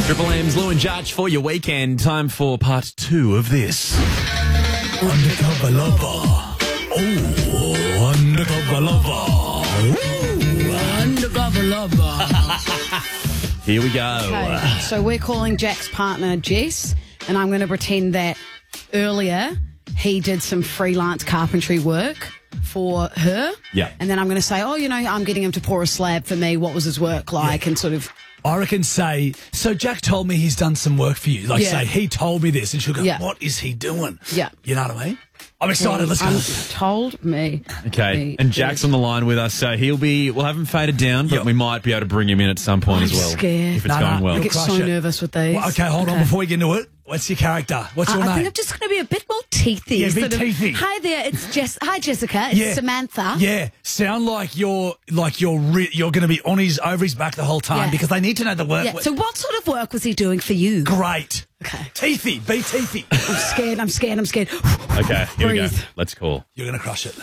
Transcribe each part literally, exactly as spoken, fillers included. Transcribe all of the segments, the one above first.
Triple M's Lou and Judge for your weekend. Time for part two of this. Undercover lover. Oh, undercover lover. Ooh, undercover lover. Here we go. Okay, so we're calling Jack's partner Jess, and I'm going to pretend that earlier he did some freelance carpentry work for her. Yeah. And then I'm going to say, oh, you know, I'm getting him to pour a slab for me. What was his work like? Yeah. And sort of... I reckon say, so Jack told me he's done some work for you. Like Yeah. say, he told me this. And she'll go, Yeah. what is he doing? Yeah. You know what I mean? I'm excited. Let's um, go. told me. Okay, me and Jack's this. on the line with us, so he'll be, we'll have him faded down, but Yep. we might be able to bring him in at some point I'm as well. scared. If it's No, no, going well. I You'll get crush so it. nervous with these. Well, okay, hold on. Okay. Before we get into it, what's your character? What's your I, I name? think I'm just going to be a bit more teethy. Yeah, a bit sort of, teethy. Hi there, it's Jess. Hi, Jessica. It's Yeah. Samantha. Yeah, sound like you're like you're re- you're going to be on his over his back the whole time Yeah. because they need to know the work. Yeah. So what sort of work was he doing for you? Great. Okay. Teethy, be teethy. I'm scared. I'm scared. I'm scared. Okay, here we go. Breathe. Let's call. You're going to crush it.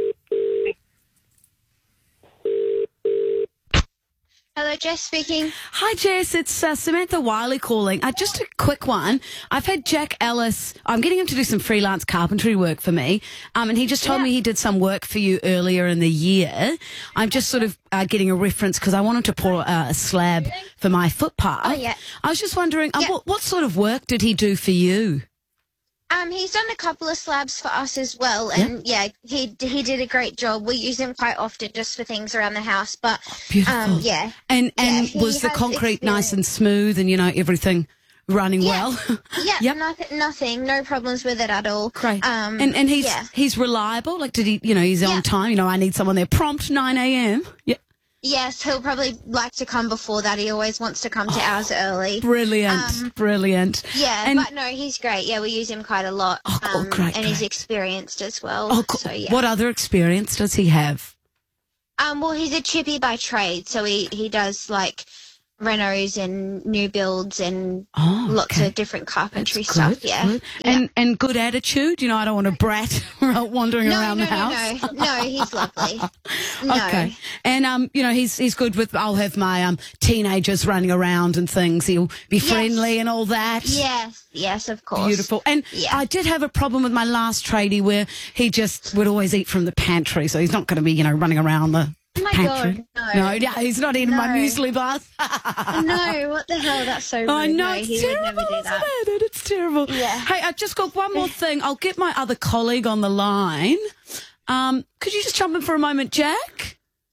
Hello, Jess speaking. Hi, Jess. It's uh, Samantha Wiley calling. Uh, just a quick one. I've had Jack Ellis. I'm getting him to do some freelance carpentry work for me. Um, and he just told Yeah. me he did some work for you earlier in the year. I'm just sort of uh, getting a reference because I wanted to pour uh, a slab for my footpath. Oh, yeah. I was just wondering, uh, Yeah. what, what sort of work did he do for you? Um, he's done a couple of slabs for us as well, and yeah, he he did a great job. We use him quite often just for things around the house, but Beautiful. um, yeah. And Yeah, and he was the has concrete nice and experience. smooth and, you know, everything running Yeah. well? Yeah, Yep. nothing, nothing, no problems with it at all. Great. Um, and and he's yeah. he's reliable. Like, did he? You know, he's on Yeah. time. You know, I need someone there prompt nine a.m. Yeah. Yes, he'll probably like to come before that. He always wants to come to ours early. Brilliant, Um, brilliant. Yeah, And- but no, he's great. Yeah, we use him quite a lot. Oh, cool, um, great, and he's great. experienced as well. Oh, cool. So yeah. What other experience does he have? Um, well, he's a chippy by trade, so he, he does like renos and new builds and Oh, lots okay. of different carpentry That's stuff. good, Yeah. good. Yeah. And and good attitude. You know, I don't want a brat wandering no, around no, the no, house. no, no, he's lovely. No. Okay. And um, you know, he's he's good with. I'll have my um teenagers running around and things. He'll be Yes. friendly and all that. Yes, yes, of course. Beautiful. And Yeah. I did have a problem with my last tradie where he just would always eat from the pantry, so he's not going to be, you know, running around the Oh my pantry. God, no. no, yeah, he's not eating my No. muesli bar. No, what the hell? That's so rude. I know, no, it's he would terrible, never do isn't that. it? It's terrible. Yeah. Hey, I've just got one more thing. I'll get my other colleague on the line. Um, could you just jump in for a moment, Jack?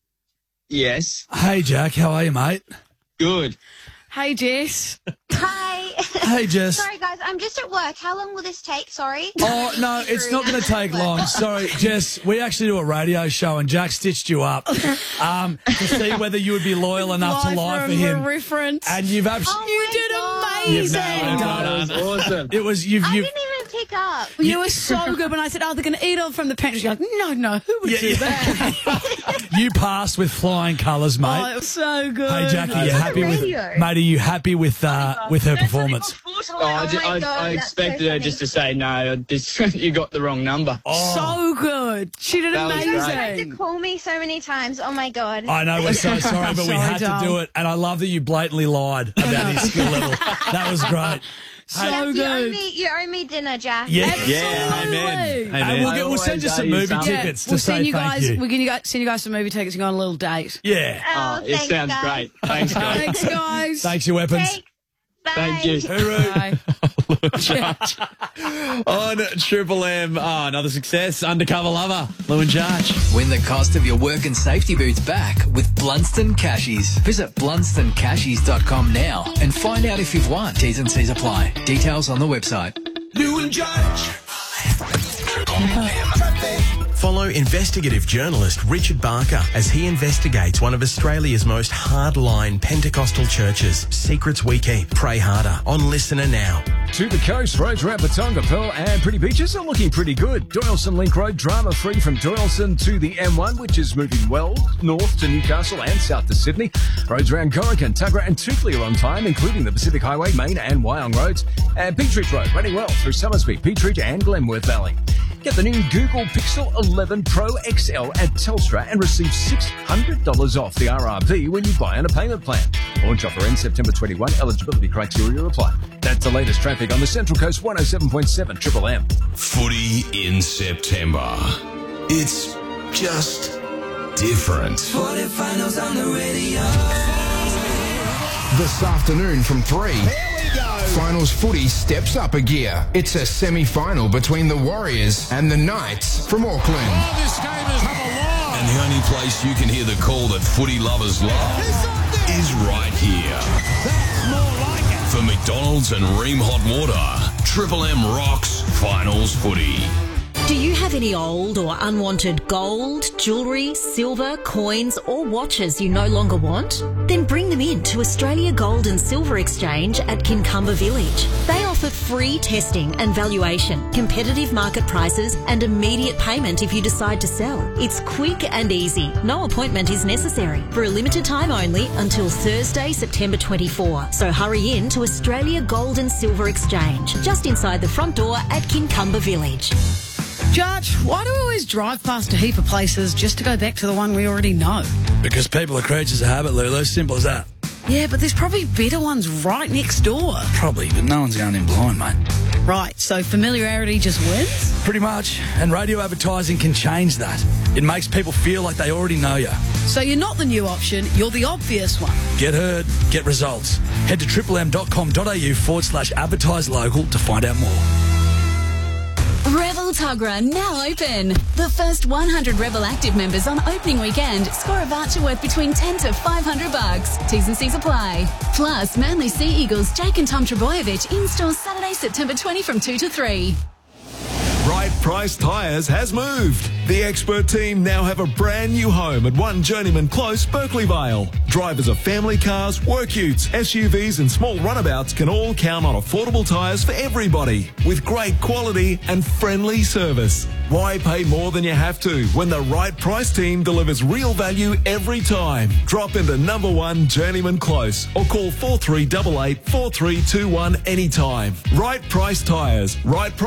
Yes. Hey, Jack. How are you, mate? Good. Hey, Jess. Hi. Hey, Jess. Sorry, guys. I'm just at work. How long will this take? Sorry. Oh, no, it's not going to take long. Sorry, Jess. We actually do a radio show and Jack stitched you up um, to see whether you would be loyal enough to lie for a him. reference. And you've absolutely... Oh you my did God. You've amazing. nailed That was awesome. It was... You've, I you've, didn't even pick up. You were so good when I said, oh, they're going to eat all from the pantry. You're like, no, no, who would Yeah, do yeah. that? you passed with flying colours, mate. Oh, it was so good. Hey, Jack, are you on happy the with... radio. Mate, are you happy with uh, with her performance? Oh, I, ju- my I, God, I that's expected so her just to say no. This, you got the wrong number. Oh, So good. She did That was great. amazing. To call me so many times. Oh my God. I know, we're so sorry, but we Sorry, had doll. to do it. And I love that you blatantly lied about his skill level. That was great. So Yes, you owe good. me. You owe me dinner, Jack. Yeah. Yeah, Absolutely. amen. And Amen. we'll, get, we'll send you always some owe you movie something. tickets to We'll say send you thank guys. you. We're going to send you guys some movie tickets and go on a little date. Yeah. Oh, Oh, it thanks, sounds guys. great. Thanks, guys. Thanks, guys. Thanks, you weapons. Thanks. Bye. Thank you. Hooroo. Bye. On Triple M. Oh, another success. Undercover Lover. Lou and Judge. Win the cost of your work and safety boots back with Blunston Cashies. Visit blunston cashies dot com now and find out if you've won. T's and C's apply. Details on the website. Lou and Judge. Follow investigative journalist Richard Barker as he investigates one of Australia's most hardline Pentecostal churches. Secrets we keep. Pray harder on Listener Now. To the coast, roads around Patonga, Pearl and Pretty Beaches are looking pretty good. Doyleson Link Road, drama-free from Doyleson to the M one, which is moving well north to Newcastle and south to Sydney. Roads around Gorican, Tuggerah and Tootley are on time, including the Pacific Highway, Main and Wyong roads. And Peach Ridge Road running well through Summersby, Peach Ridge and Glenworth Valley. Get the new Google Pixel eleven Pro X L at Telstra and receive six hundred dollars off the R R P when you buy on a payment plan. Launch offer ends September twenty-first. Eligibility criteria apply. That's the latest traffic on the Central Coast one oh seven point seven Triple M. Footy in September. It's just different. Finals on the radio. This afternoon from three. Here we go. Finals footy steps up a gear. It's a semi-final between the Warriors and the Knights from Auckland. Oh, this game has come alive. And the only place you can hear the call that footy lovers love is right here. That's more like it. For McDonald's and Ream Hot Water, Triple M rocks Finals footy. Do you have any old or unwanted gold, jewellery, silver, coins or watches you no longer want? Then bring them in to Australia Gold and Silver Exchange at Kincumber Village. They offer free testing and valuation, competitive market prices and immediate payment if you decide to sell. It's quick and easy. No appointment is necessary. For a limited time only until Thursday, September twenty-fourth. So hurry in to Australia Gold and Silver Exchange, just inside the front door at Kincumber Village. Judge, why do we always drive past a heap of places just to go back to the one we already know? Because people are creatures of habit, Lulu. Simple as that. Yeah, but there's probably better ones right next door. Probably, but no one's going in blind, mate. Right, so familiarity just wins? Pretty much. And radio advertising can change that. It makes people feel like they already know you. So you're not the new option, you're the obvious one. Get heard, get results. Head to triplem.com.au forward slash advertise local to find out more. Rebel Tug Run now open. The first one hundred Rebel Active members on opening weekend score a voucher worth between ten to five hundred bucks. T's and C's apply. Plus, Manly Sea Eagles Jake and Tom Trebojevic in stores Saturday, September twentieth from two to three. Right Price Tyres has moved. The expert team now have a brand new home at one Journeyman Close, Berkeley Vale. Drivers of family cars, work utes, S U Vs and small runabouts can all count on affordable tyres for everybody with great quality and friendly service. Why pay more than you have to when the Right Price team delivers real value every time? Drop into number one Journeyman Close or call four three eight eight, four three two one anytime. Right Price Tyres. Right Price